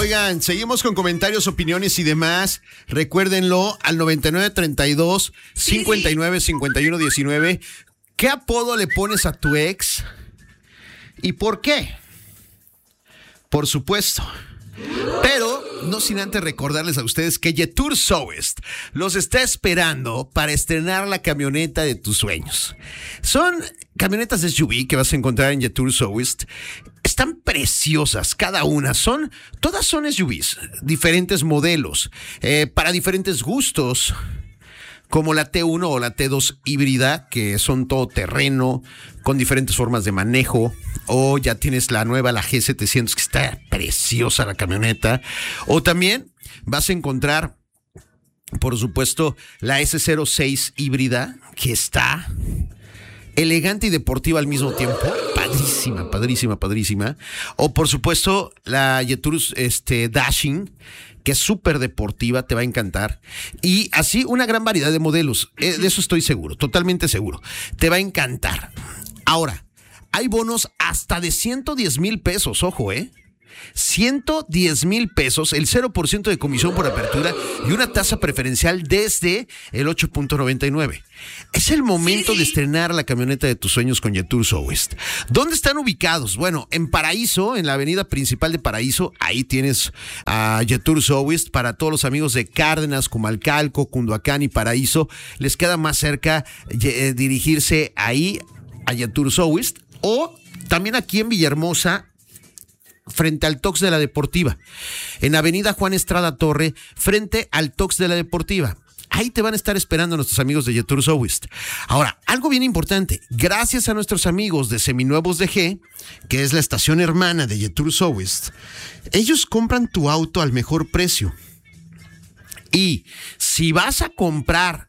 Oigan, seguimos con comentarios, opiniones y demás. Recuérdenlo al 9932 59 51 19. ¿Qué apodo le pones a tu ex? ¿Y por qué? Por supuesto. Pero no sin antes recordarles a ustedes que Jetour Southwest los está esperando para estrenar la camioneta de tus sueños. Son camionetas SUV que vas a encontrar en Jetour Southwest. Están preciosas, cada una. Todas son SUVs, diferentes modelos, para diferentes gustos, como la T1 o la T2 híbrida, que son todoterreno, con diferentes formas de manejo. O ya tienes la nueva, la G700, que está preciosa la camioneta. O también vas a encontrar, por supuesto, la S06 híbrida, que está elegante y deportiva al mismo tiempo. Padrísima, padrísima, padrísima. O por supuesto, la Jetour Dashing, que es súper deportiva, te va a encantar. Y así una gran variedad de modelos. De eso estoy seguro, totalmente seguro. Te va a encantar. Ahora, hay bonos hasta de 110,000 pesos, ojo, 110,000 pesos, el 0% de comisión por apertura y una tasa preferencial desde el 8.99. Es el momento de estrenar la camioneta de tus sueños con Jetour Southwest. ¿Dónde están ubicados? Bueno, en Paraíso, en la avenida principal de Paraíso, ahí tienes a Jetour Southwest. Para todos los amigos de Cárdenas, Comalcalco, Cunduacán y Paraíso, les queda más cerca dirigirse ahí a Jetour Southwest. O también aquí en Villahermosa, frente al Tox de la Deportiva, en Avenida Juan Estrada Torre, frente al Tox de la Deportiva. Ahí te van a estar esperando nuestros amigos de Jetour Southwest. Ahora, algo bien importante, gracias a nuestros amigos de Seminuevos DG, que es la estación hermana de Jetour Southwest, ellos compran tu auto al mejor precio. Y si vas a comprar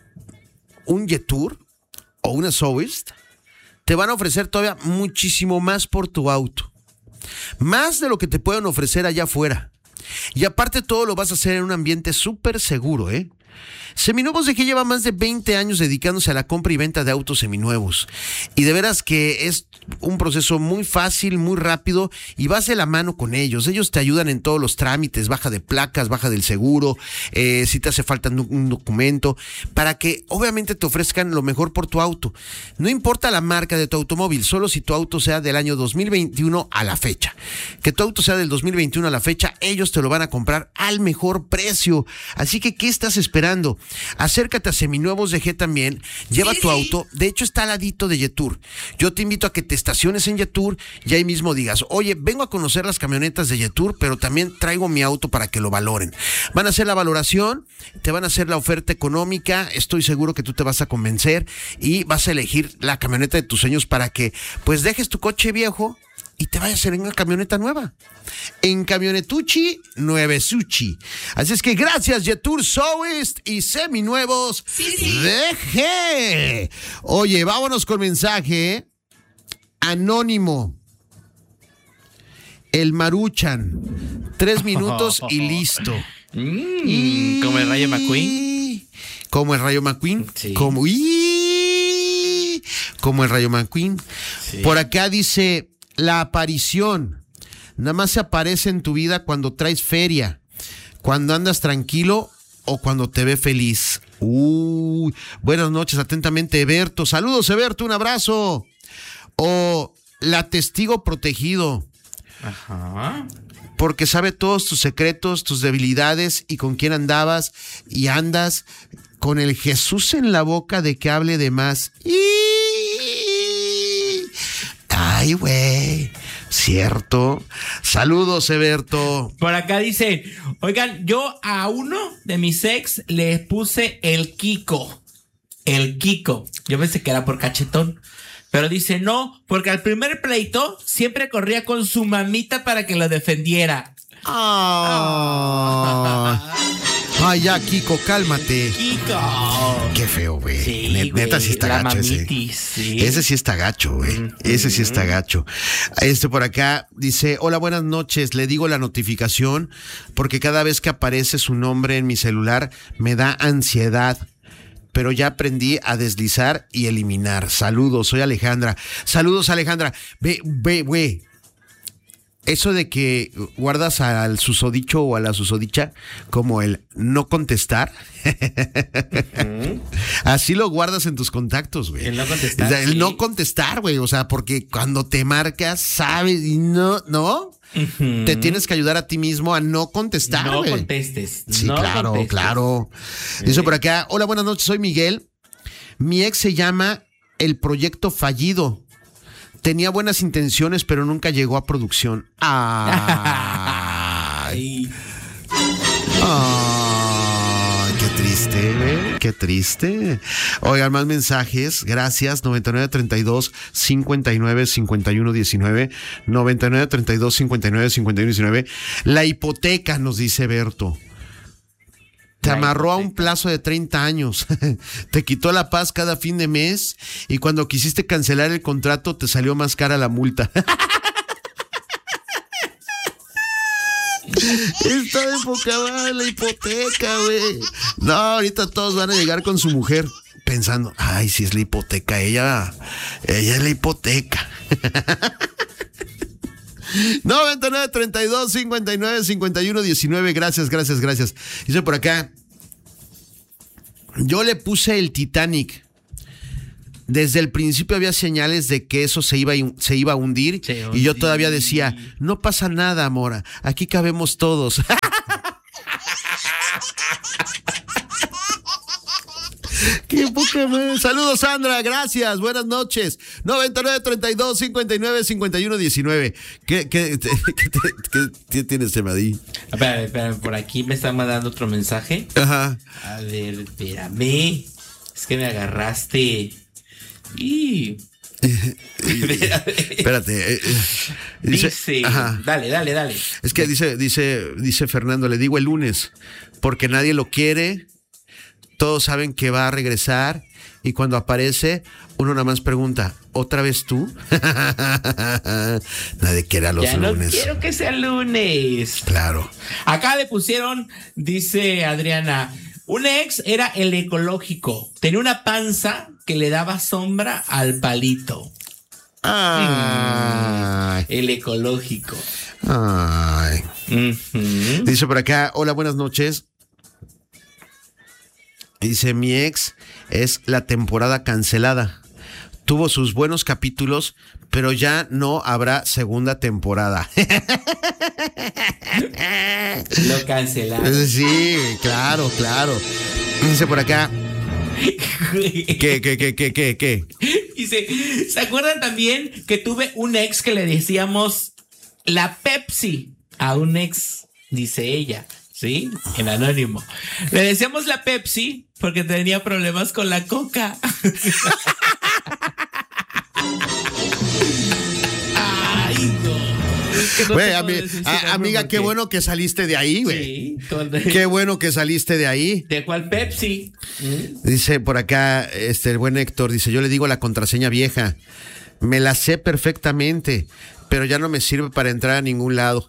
un Jetour o una Southwest, te van a ofrecer todavía muchísimo más por tu auto. Más de lo que te pueden ofrecer allá afuera. Y aparte todo lo vas a hacer en un ambiente súper seguro, Seminuevos DG lleva más de 20 años dedicándose a la compra y venta de autos seminuevos. Y de veras que es un proceso muy fácil, muy rápido, y vas de la mano con ellos. Ellos te ayudan en todos los trámites, baja de placas, baja del seguro, si te hace falta un documento, para que obviamente te ofrezcan lo mejor por tu auto. No importa la marca de tu automóvil, solo si tu auto sea del año 2021 a la fecha. Que tu auto sea del 2021 a la fecha, ellos te lo van a comprar al mejor precio. Así que, ¿qué estás esperando? Acércate a Seminuevos DG también, lleva tu auto, de hecho está al ladito de Jetour. Yo te invito a que te estaciones en Jetour y ahí mismo digas, oye, vengo a conocer las camionetas de Jetour, pero también traigo mi auto para que lo valoren. Van a hacer la valoración, te van a hacer la oferta económica, estoy seguro que tú te vas a convencer y vas a elegir la camioneta de tus sueños para que pues dejes tu coche viejo y te vayas en una camioneta nueva. En Camionetucci, Nuevesucci. Así es que gracias, Jetour Southwest y Seminuevos DG. Oye, vámonos con mensaje. Anónimo. El Maruchan. 3 minutos y listo. Como el Rayo McQueen. Como el Rayo McQueen. Sí. Como el Rayo McQueen. Sí. Por acá dice... La aparición, nada más se aparece en tu vida cuando traes feria, cuando andas tranquilo o cuando te ve feliz. Buenas noches, atentamente, Eberto. Saludos, Eberto, un abrazo. O la testigo protegido. Ajá. Porque sabe todos tus secretos, tus debilidades y con quién andabas y andas con el Jesús en la boca de que hable de más. Ay, güey, cierto. Saludos, Eberto. Por acá dice, oigan, yo a uno de mis ex le puse el Kiko. El Kiko. Yo pensé que era por cachetón. Pero dice, no, porque al primer pleito siempre corría con su mamita para que lo defendiera. Ay, ya, Kiko, cálmate. Kiko. Qué feo, güey. Sí, Neta, sí está la gacho mamitis, ese. sí. Ese sí está gacho, güey. Ese sí está gacho. Por acá dice, hola, buenas noches. Le digo la notificación porque cada vez que aparece su nombre en mi celular me da ansiedad. Pero ya aprendí a deslizar y eliminar. Saludos, soy Alejandra. Saludos, Alejandra. Ve, güey. eso de que guardas al susodicho o a la susodicha como el no contestar. Así lo guardas en tus contactos, güey. El no contestar. O sea, el sí. no contestar, güey. O sea, porque cuando te marcas, sabes y no. Te tienes que ayudar a ti mismo a no contestar, No güey. contestes. Sí, no claro, contestes. claro. Dice por acá, hola, buenas noches, soy Miguel. Mi ex se llama El Proyecto Fallido. Tenía buenas intenciones, pero nunca llegó a producción. Ay, ay, qué triste, ¿eh? Qué triste. Oigan, más mensajes. Gracias. 9932-595119. 9932-595119. La hipoteca, nos dice Berto. Te amarró a un plazo de 30 años, te quitó la paz cada fin de mes y cuando quisiste cancelar el contrato te salió más cara la multa. Está de poca madre la hipoteca, güey. No, ahorita todos van a llegar con su mujer pensando, ay, si es la hipoteca, ella es la hipoteca. 9932-595119. Gracias. Dice por acá, yo le puse el Titanic. Desde el principio había señales de que eso se iba a hundir. Y yo todavía decía, no pasa nada, amor, aquí cabemos todos. Qué poca madre. Saludos, Sandra, gracias, buenas noches. 9932-595119. ¿Qué tienes, Semadí? Espera, por aquí me está mandando otro mensaje. Ajá. A ver, espérame. Es que me agarraste. Espérate. Dice, ajá. Dale. Es que dice Fernando, le digo el lunes, porque nadie lo quiere. Todos saben que va a regresar y cuando aparece, uno nada más pregunta, ¿otra vez tú? Nadie quiere a los ya lunes. No quiero que sea lunes. Claro. Acá le pusieron, dice Adriana, un ex era el ecológico. Tenía una panza que le daba sombra al palito. Ay. El ecológico. Ay. Uh-huh. Dice por acá, hola, buenas noches. Dice, mi ex es la temporada cancelada. Tuvo sus buenos capítulos, pero ya no habrá segunda temporada. Lo cancelaron. Sí, claro. Dice por acá. ¿Qué? Dice, ¿se acuerdan también que tuve un ex que le decíamos la Pepsi a un ex? Dice ella. ¿Sí? En anónimo. Le decíamos la Pepsi porque tenía problemas con la Coca. Ay, no. Güey, amiga, qué bueno que saliste de ahí, güey. Sí, qué bueno que saliste de ahí. ¿De cuál Pepsi? Dice por acá, el buen Héctor, dice, yo le digo la contraseña vieja. Me la sé perfectamente, pero ya no me sirve para entrar a ningún lado.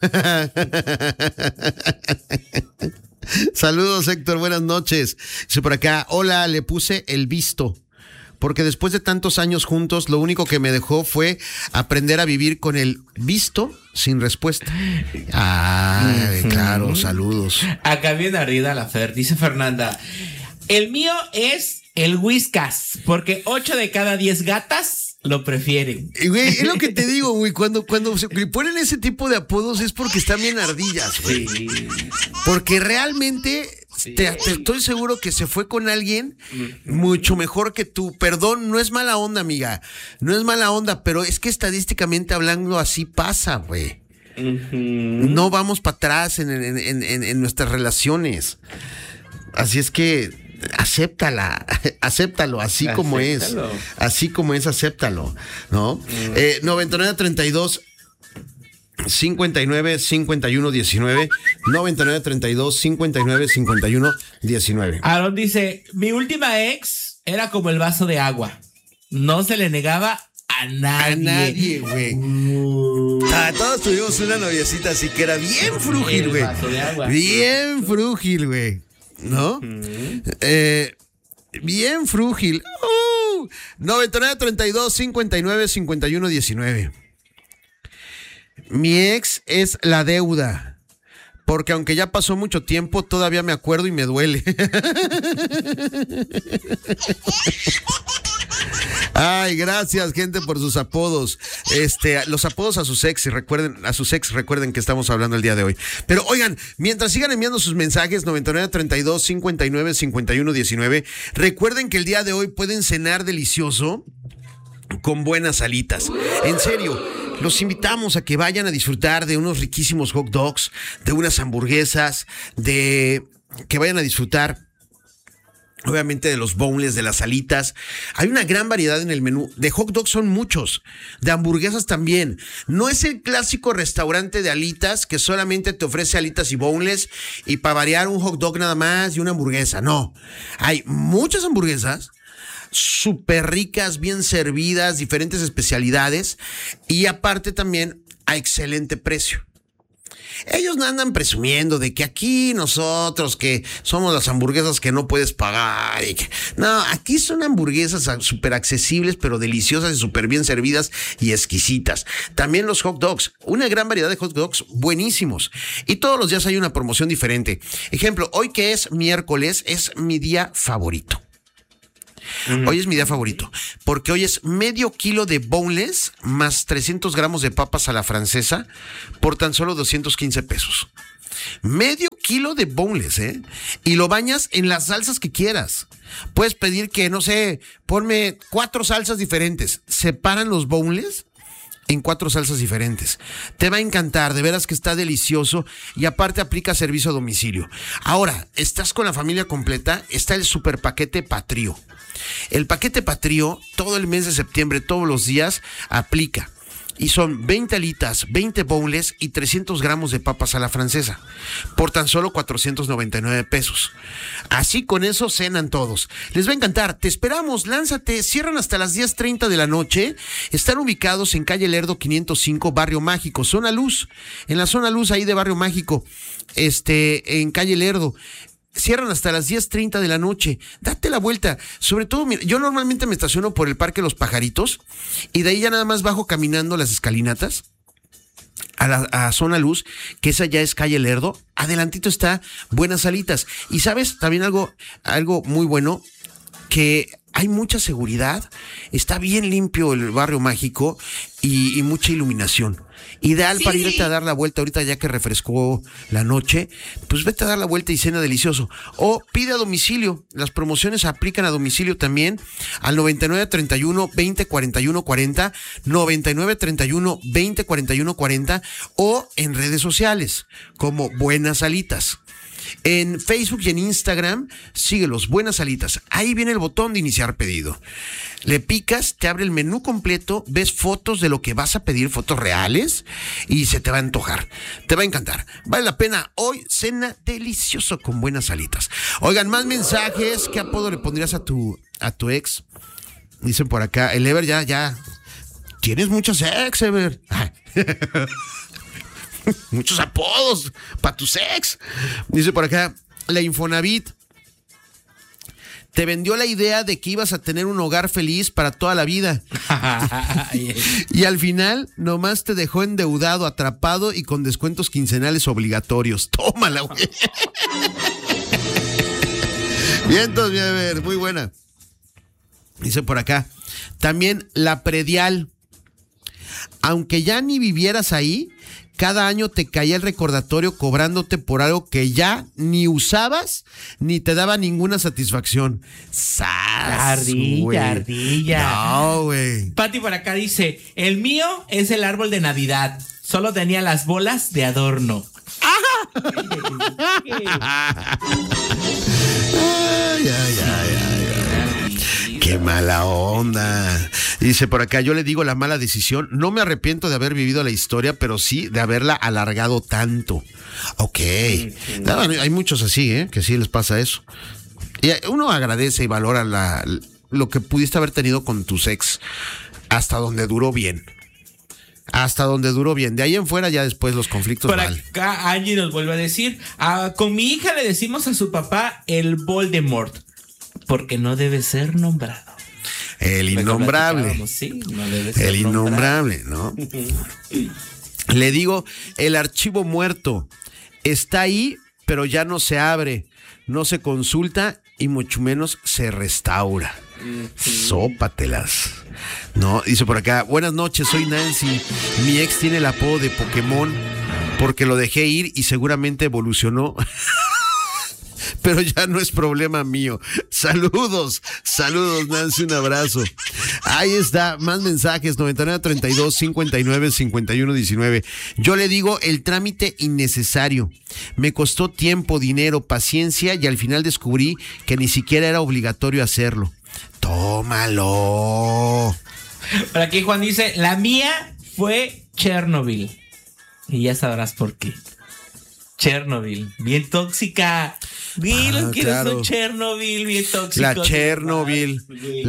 Saludos, Héctor, buenas noches. Dice por acá, hola, le puse el visto, porque después de tantos años juntos, lo único que me dejó fue aprender a vivir con el visto sin respuesta. Ay, claro, saludos. Acá viene arriba la Fer, dice Fernanda, el mío es el Whiskas, porque 8 de cada 10 gatas lo prefieren. Güey, es lo que te digo, güey. Cuando se ponen ese tipo de apodos es porque están bien ardillas, güey. Sí. Porque realmente te estoy seguro que se fue con alguien mucho mejor que tú. Perdón, no es mala onda, amiga. No es mala onda, pero es que estadísticamente hablando así pasa, güey. No vamos para atrás en nuestras relaciones. Así es que acéptalo, así como es, acéptalo, ¿no? 9932 595119 9932 595119. Aaron dice, mi última ex era como el vaso de agua, no se le negaba a nadie, güey. Todos tuvimos una noviecita así que era bien frúgil, güey. Bien frúgil, güey. ¿No? Bien frúgil. 9932 595119. Mi ex es la deuda. Porque aunque ya pasó mucho tiempo, todavía me acuerdo y me duele. Ay, gracias, gente, por sus apodos. Los apodos a sus ex, y recuerden que estamos hablando el día de hoy. Pero oigan, mientras sigan enviando sus mensajes, 9932-595119, recuerden que el día de hoy pueden cenar delicioso con buenas alitas. En serio, los invitamos a que vayan a disfrutar de unos riquísimos hot dogs, de unas hamburguesas, que vayan a disfrutar obviamente de los boneless, de las alitas. Hay una gran variedad en el menú. De hot dogs son muchos, de hamburguesas también. No es el clásico restaurante de alitas que solamente te ofrece alitas y boneless y para variar un hot dog nada más y una hamburguesa. No, hay muchas hamburguesas súper ricas, bien servidas, diferentes especialidades y aparte también a excelente precio. Ellos no andan presumiendo de que aquí nosotros que somos las hamburguesas que no puedes pagar. No, aquí son hamburguesas súper accesibles, pero deliciosas y súper bien servidas y exquisitas. También los hot dogs, una gran variedad de hot dogs buenísimos. Y todos los días hay una promoción diferente. Ejemplo, hoy que es miércoles, es mi día favorito. Hoy es mi día favorito, porque hoy es medio kilo de boneless más 300 gramos de papas a la francesa por tan solo 215 pesos. Medio kilo de boneless, y lo bañas en las salsas que quieras. Puedes pedir que, no sé, ponme 4 salsas diferentes. Separan los boneless en 4 salsas diferentes. Te va a encantar, de veras que está delicioso y aparte aplica servicio a domicilio. Ahora, estás con la familia completa, está el super paquete Patrio. El paquete Patrio, todo el mes de septiembre, todos los días, aplica. Y son 20 alitas, 20 boneless y 300 gramos de papas a la francesa. Por tan solo 499 pesos. Así con eso cenan todos. Les va a encantar. Te esperamos, lánzate. Cierran hasta las 10:30 de la noche. Están ubicados en calle Lerdo 505, Barrio Mágico. Zona Luz. En la zona Luz ahí de Barrio Mágico. En calle Lerdo. Cierran hasta las 10:30 de la noche. Date la vuelta. Sobre todo, mira, yo normalmente me estaciono por el Parque Los Pajaritos y de ahí ya nada más bajo caminando las escalinatas a Zona Luz, que esa ya es calle Lerdo. Adelantito está Buenas Alitas. Y sabes, también algo muy bueno, que hay mucha seguridad, está bien limpio el Barrio Mágico y mucha iluminación. Ideal para irte a dar la vuelta ahorita ya que refrescó la noche, pues vete a dar la vuelta y cena delicioso. O pide a domicilio, las promociones aplican a domicilio también al 9931-204140, 9931-204140 o en redes sociales como Buenas Alitas. En Facebook y en Instagram, síguelos, Buenas Alitas. Ahí viene el botón de iniciar pedido. Le picas, te abre el menú completo, ves fotos de lo que vas a pedir, fotos reales, y se te va a antojar. Te va a encantar. Vale la pena. Hoy cena delicioso con Buenas Alitas. Oigan, más mensajes. ¿Qué apodo le pondrías a tu ex? Dicen por acá, el Ever ya. Tienes muchos ex, Ever. Muchos apodos para tu ex. Dice por acá, la Infonavit te vendió la idea de que ibas a tener un hogar feliz para toda la vida. Y al final nomás te dejó endeudado, atrapado y con descuentos quincenales obligatorios. Tómala, güey. Bien, entonces, a ver, muy buena. Dice por acá, también la predial. Aunque ya ni vivieras ahí, cada año te caía el recordatorio cobrándote por algo que ya ni usabas ni te daba ninguna satisfacción. ¡Sas! Ardilla. No, güey. Pati por acá dice, el mío es el árbol de Navidad. Solo tenía las bolas de adorno. ¡Qué mala onda! Dice por acá, yo le digo la mala decisión. No me arrepiento de haber vivido la historia, pero sí de haberla alargado tanto. Ok. No, hay muchos así, que sí les pasa eso. Y uno agradece y valora lo que pudiste haber tenido con tus ex hasta donde duró bien. Hasta donde duró bien. De ahí en fuera ya después los conflictos Por acá Angie nos vuelve a decir, con mi hija le decimos a su papá el Voldemort. Porque no debe ser nombrado. El innombrable. Sí, no debe ser el innombrable, ¿no? Le digo, el archivo muerto está ahí, pero ya no se abre, no se consulta y mucho menos se restaura. Sópatelas. No, dice por acá, buenas noches, soy Nancy. Mi ex tiene el apodo de Pokémon porque lo dejé ir y seguramente evolucionó. Pero ya no es problema mío. Saludos Nancy, un abrazo. Ahí está, más mensajes, 9932-595119. Yo le digo el trámite innecesario. Me costó tiempo, dinero, paciencia y al final descubrí que ni siquiera era obligatorio hacerlo. Tómalo. Por aquí Juan dice, la mía fue Chernobyl. Y ya sabrás por qué. Chernobyl, bien tóxica. Dilo que eres un Chernobyl, bien tóxico. La Chernobyl,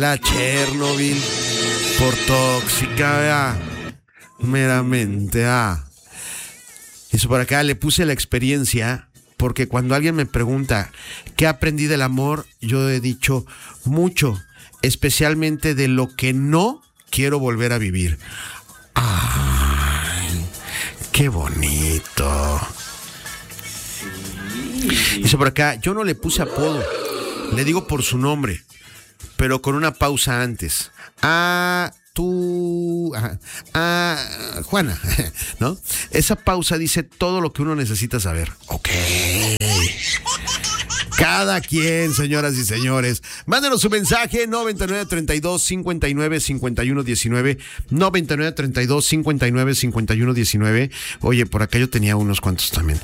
por tóxica, meramente. Eso por acá, le puse la experiencia, porque cuando alguien me pregunta ¿qué aprendí del amor? Yo he dicho mucho, especialmente de lo que no quiero volver a vivir. ¡Ay! ¡Qué bonito! Dice por acá, yo no le puse apodo, le digo por su nombre, pero con una pausa antes. Juana, ¿no? Esa pausa dice todo lo que uno necesita saber. Ok. Cada quien, señoras y señores. Mándenos su mensaje, 9932-595119, 9932-595119. Oye, por acá yo tenía unos cuantos también.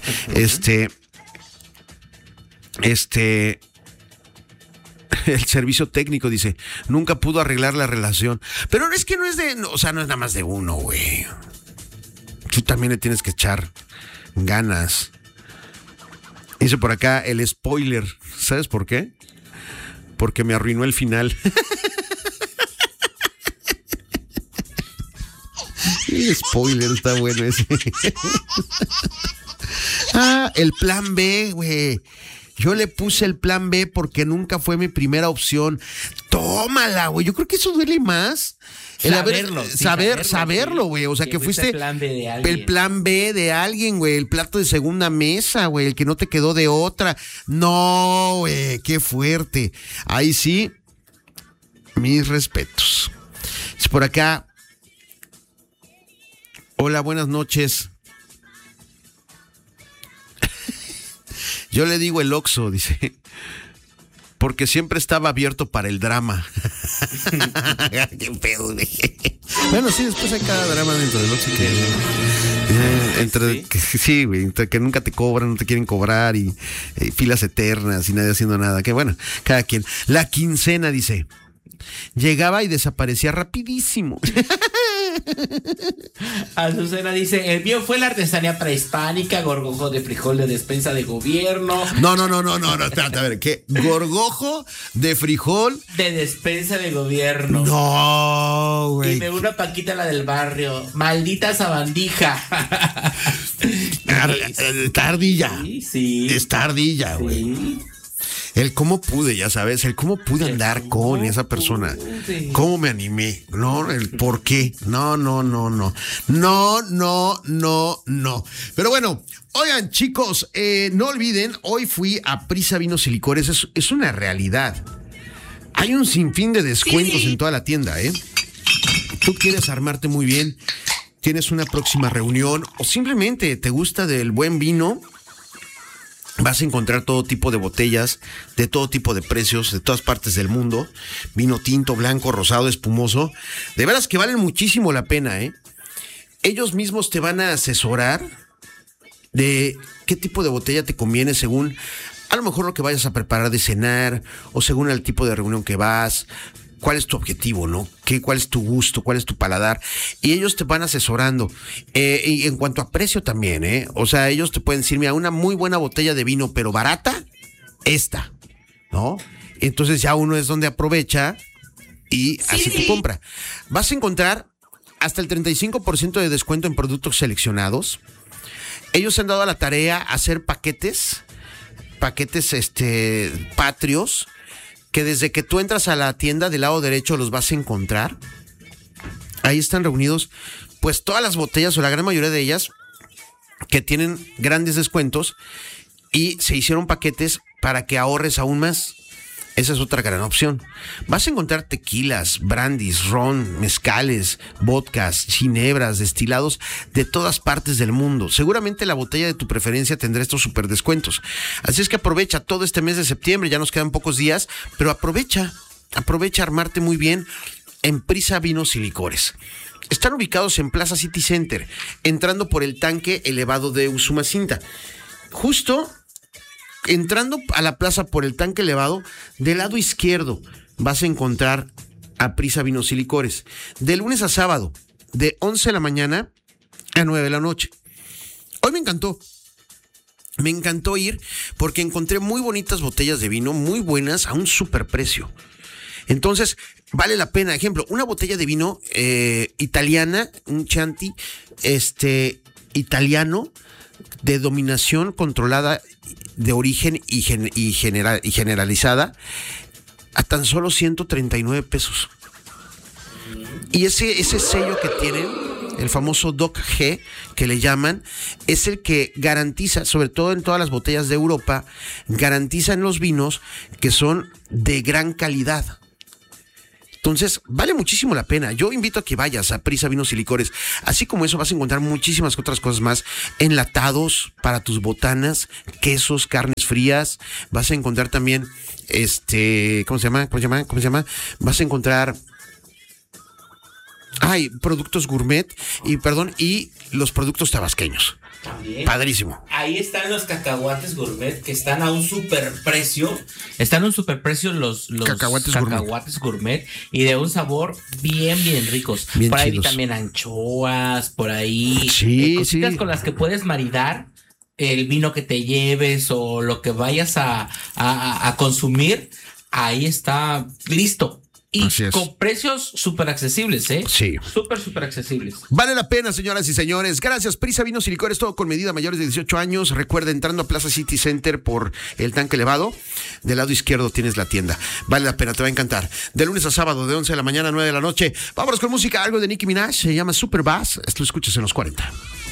El servicio técnico dice, nunca pudo arreglar la relación. Pero es que no es no es nada más de uno, güey. Tú también le tienes que echar ganas. Dice por acá el spoiler. ¿Sabes por qué? Porque me arruinó el final. El spoiler está bueno ese. El plan B, güey. Yo le puse el plan B porque nunca fue mi primera opción. Tómala, güey. Yo creo que eso duele más. Saberlo, güey. O sea, que fuiste el plan B de alguien, güey. El plato de segunda mesa, güey. El que no te quedó de otra. No, güey. Qué fuerte. Ahí sí, mis respetos. Es por acá. Hola, buenas noches. Yo le digo el Oxxo, dice, porque siempre estaba abierto para el drama. Qué pedo, güey. Bueno, sí, después hay cada drama dentro del Oxxo sí, güey, entre que nunca te cobran, no te quieren cobrar y filas eternas y nadie haciendo nada. Que bueno, cada quien. La quincena, dice, llegaba y desaparecía rapidísimo. Azucena dice, el mío fue la artesanía prehispánica, gorgojo de frijol de despensa de gobierno. No, espérate, a ver, ¿qué? ¿Gorgojo de frijol? De despensa de gobierno. No, güey. Y me una Paquita, la del barrio. Maldita sabandija. Tardilla. Sí. Es tardilla, güey. Sí. El cómo pude, ya sabes, el cómo pude andar con esa persona. Cómo me animé. No, el por qué. No. No. Pero bueno, oigan, chicos, no olviden, hoy fui a Prisa Vinos y Licores. Es una realidad. Hay un sinfín de descuentos en toda la tienda, ¿eh? Tú quieres armarte muy bien, tienes una próxima reunión o simplemente te gusta del buen vino. Vas a encontrar todo tipo de botellas, de todo tipo de precios, de todas partes del mundo. Vino tinto, blanco, rosado, espumoso. De veras que valen muchísimo la pena, ¿eh? Ellos mismos te van a asesorar de qué tipo de botella te conviene según a lo mejor lo que vayas a preparar de cenar o según el tipo de reunión que vas. ¿Cuál es tu objetivo, no? ¿Cuál es tu gusto? ¿Cuál es tu paladar? Y ellos te van asesorando. Y en cuanto a precio también, ¿eh? O sea, ellos te pueden decir, mira, una muy buena botella de vino, pero barata, esta, ¿no? Entonces ya uno es donde aprovecha y así te compra. Vas a encontrar hasta el 35% de descuento en productos seleccionados. Ellos se han dado a la tarea hacer paquetes patrios, que desde que tú entras a la tienda del lado derecho los vas a encontrar. Ahí están reunidos pues todas las botellas o la gran mayoría de ellas que tienen grandes descuentos y se hicieron paquetes para que ahorres aún más. Esa es otra gran opción. Vas a encontrar tequilas, brandis, ron, mezcales, vodkas, ginebras, destilados de todas partes del mundo. Seguramente la botella de tu preferencia tendrá estos super descuentos. Así es que aprovecha todo este mes de septiembre, ya nos quedan pocos días, pero aprovecha a armarte muy bien en Prisa Vinos y Licores. Están ubicados en Plaza City Center, entrando por el tanque elevado de Usumacinta. Justo entrando a la plaza por el tanque elevado, del lado izquierdo vas a encontrar a Prisa Vinos y Licores. De lunes a sábado, de 11 de la mañana a 9 de la noche. Hoy me encantó. Me encantó ir porque encontré muy bonitas botellas de vino, muy buenas, a un super precio. Entonces, vale la pena. Ejemplo, una botella de vino italiana, un Chianti italiano, de dominación controlada, de origen y generalizada, a tan solo 139 pesos. Y ese sello que tienen, el famoso DOC G, que le llaman, es el que garantiza, sobre todo en todas las botellas de Europa, garantizan los vinos que son de gran calidad. Entonces, vale muchísimo la pena. Yo invito a que vayas a Prisa Vinos y Licores. Así como eso, vas a encontrar muchísimas otras cosas más. Enlatados para tus botanas, quesos, carnes frías. Vas a encontrar también, ¿cómo se llama? Vas a encontrar productos gourmet y los productos tabasqueños. También. Padrísimo. Ahí están los cacahuates gourmet que están a un superprecio. Están a un superprecio los cacahuates gourmet y de un sabor bien ricos. Bien por ahí chidos. también anchoas, por ahí cositas sí. con las que puedes maridar el vino que te lleves o lo que vayas a consumir. Ahí está listo. Y con precios súper accesibles, ¿eh? Sí. Súper accesibles. Vale la pena, señoras y señores. Gracias. Prisa Vinos y Licores, todo con medida, mayores de 18 años. Recuerda, entrando a Plaza City Center por el tanque elevado, del lado izquierdo tienes la tienda. Vale la pena, te va a encantar. De lunes a sábado, de 11 de la mañana a 9 de la noche. Vámonos con música, algo de Nicki Minaj. Se llama Super Bass. Esto lo escuchas en los 40.